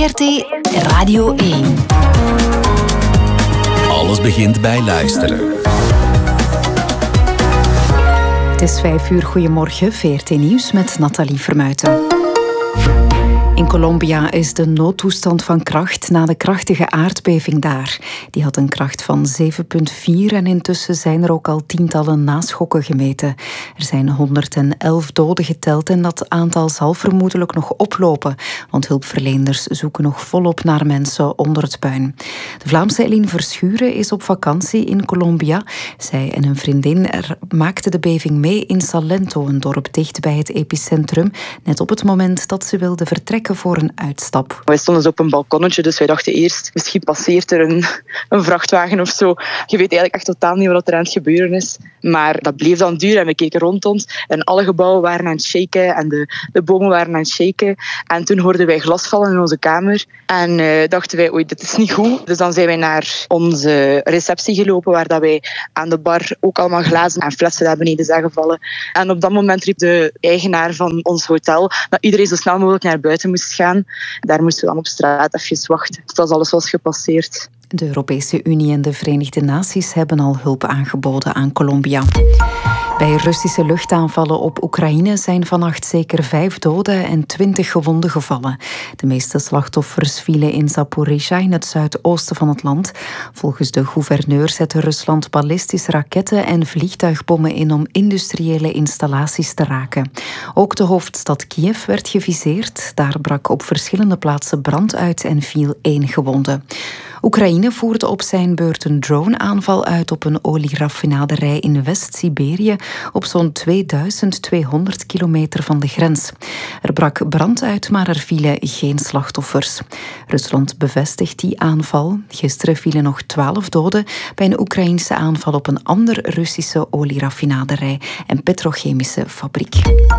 VRT Radio 1. Alles begint bij luisteren. Het is 5:00. Goedemorgen, VRT Nieuws met Nathalie Vermuijten. In Colombia is de noodtoestand van kracht na de krachtige aardbeving daar. Die had een kracht van 7,4 en intussen zijn er ook al tientallen naschokken gemeten. Er zijn 111 doden geteld en dat aantal zal vermoedelijk nog oplopen, want hulpverleners zoeken nog volop naar mensen onder het puin. De Vlaamse Eline Verschuren is op vakantie in Colombia. Zij en een vriendin maakten de beving mee in Salento, een dorp dicht bij het epicentrum, net op het moment dat ze wilde vertrekken voor een uitstap. Wij stonden op een balkonnetje, dus wij dachten eerst, misschien passeert er een vrachtwagen of zo. Je weet eigenlijk echt totaal niet wat er aan het gebeuren is. Maar dat bleef dan duren en we keken rond ons en alle gebouwen waren aan het shaken en de bomen waren aan het shaken. En toen hoorden wij glas vallen in onze kamer en dachten wij, oei, dit is niet goed. Dus dan zijn wij naar onze receptie gelopen, waar dat wij aan de bar ook allemaal glazen en flessen naar beneden zagen vallen. En op dat moment riep de eigenaar van ons hotel dat iedereen zo snel mogelijk naar buiten moest gaan. Daar moesten we dan op straat even wachten tot alles was gepasseerd. De Europese Unie en de Verenigde Naties hebben al hulp aangeboden aan Colombia. Bij Russische luchtaanvallen op Oekraïne zijn vannacht zeker 5 doden en 20 gewonden gevallen. De meeste slachtoffers vielen in Zaporizhzhia, in het zuidoosten van het land. Volgens de gouverneur zette Rusland ballistische raketten en vliegtuigbommen in om industriële installaties te raken. Ook de hoofdstad Kiev werd geviseerd. Daar brak op verschillende plaatsen brand uit en viel 1 gewonde. Oekraïne voerde op zijn beurt een drone-aanval uit op een olieraffinaderij in West-Siberië op zo'n 2200 kilometer van de grens. Er brak brand uit, maar er vielen geen slachtoffers. Rusland bevestigt die aanval. Gisteren vielen nog 12 doden bij een Oekraïnse aanval op een andere Russische olieraffinaderij en petrochemische fabriek.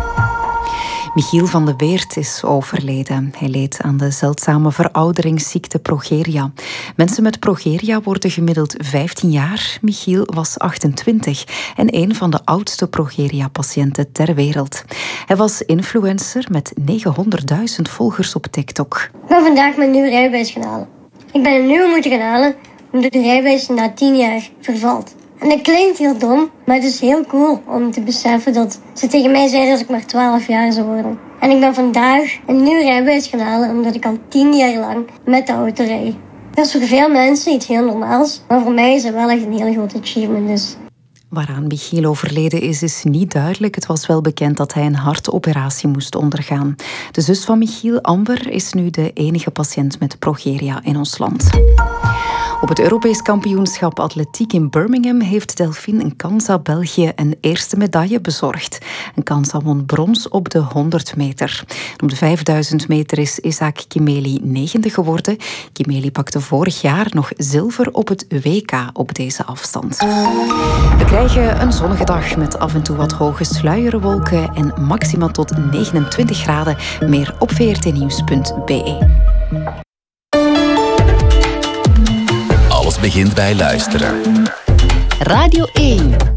Michiel van de Weert is overleden. Hij leed aan de zeldzame verouderingsziekte progeria. Mensen met progeria worden gemiddeld 15 jaar. Michiel was 28 en een van de oudste progeria-patiënten ter wereld. Hij was influencer met 900.000 volgers op TikTok. Ik ben vandaag mijn nieuwe rijbewijs gaan halen. Ik ben een nieuwe moeten gaan halen omdat de rijbewijs na 10 jaar vervalt. En dat klinkt heel dom, maar het is heel cool om te beseffen dat ze tegen mij zeiden dat ik maar 12 jaar zou worden. En ik ben vandaag een nieuwe rijbewijs gaan halen omdat ik al 10 jaar lang met de auto rijd. Dat is voor veel mensen iets heel normaals, maar voor mij is het wel echt een heel groot achievement. Dus. Waaraan Michiel overleden is niet duidelijk. Het was wel bekend dat hij een hartoperatie moest ondergaan. De zus van Michiel, Amber, is nu de enige patiënt met progeria in ons land. Op het Europees kampioenschap atletiek in Birmingham heeft Delphine Nkansa België een eerste medaille bezorgd. Nkansa won brons op de 100 meter. Op de 5000 meter is Isaac Kimeli 9e geworden. Kimeli pakte vorig jaar nog zilver op het WK op deze afstand. We krijgen een zonnige dag met af en toe wat hoge sluierwolken en maxima tot 29 graden. Meer op vrtnieuws.be. Alles begint bij luisteren. Radio 1.